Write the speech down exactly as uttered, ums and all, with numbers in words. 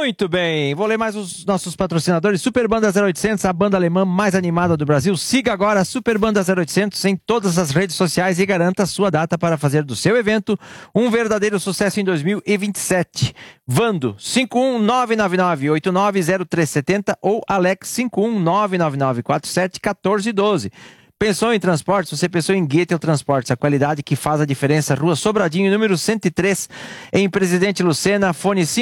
Muito bem, vou ler mais os nossos patrocinadores. Super Banda zero oitocentos, a banda alemã mais animada do Brasil. Siga agora a Super Banda zero oitocentos em todas as redes sociais e garanta a sua data para fazer do seu evento um verdadeiro sucesso em dois mil e vinte e sete. Vando cinco um nove nove nove oito nove zero três sete zero ou Alex cinco um nove nove nove quatro sete um quatro um dois. Pensou em transportes? Você pensou em Goethel Transportes, a qualidade que faz a diferença. Rua Sobradinho, número cento e três, em Presidente Lucena, fone cinco